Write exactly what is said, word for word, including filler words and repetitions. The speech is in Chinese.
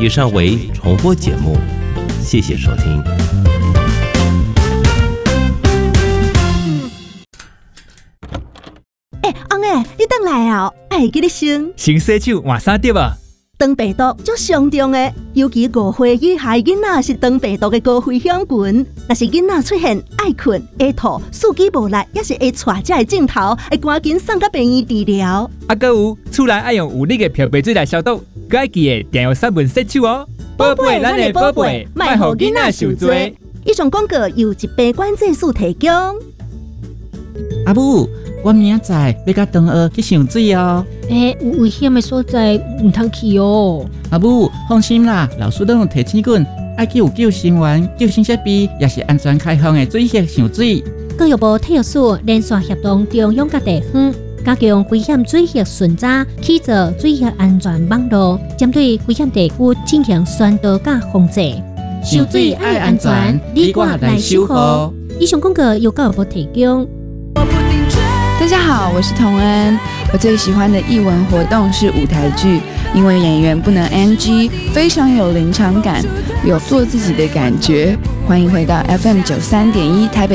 以上为重播节目，谢谢收听。 哎，翁诶，你回来啊？哎，记得先先洗手换衫对吧？ 肠病毒足上重的，尤其五岁以下囡仔是肠病毒的高危险群。若是囡仔出现爱困、会吐、四肢无力，也是会带这个镜头，会赶紧送到病院治疗。 啊，还有厝内爱用有力的漂白水来消毒，佮爱记得定用三分洗手哦。 宝贝，咱的宝贝，莫互囡仔受罪。以上广告由一杯管制署提供。 阿母，我明仔载要甲同学去上水哦。 诶、欸，有危险的所在唔通去哦。 阿母，放心啦，老师都有提醒阮，爱去有救生员、救生设备，也是安全开放的水域上水。 教育部体育署连续协同中央各地方，加强危险水域巡查，起造水域安全网络，针对危险地区进行宣导甲防治。 上水爱安全，你我来守护。 以上广告由教育部提供。 大家好，我是童恩。我最喜欢的艺文活动是舞台剧，因为演员不能 N G， 非常有临场感，有做自己的感觉。欢迎回到 F M 九三点一台北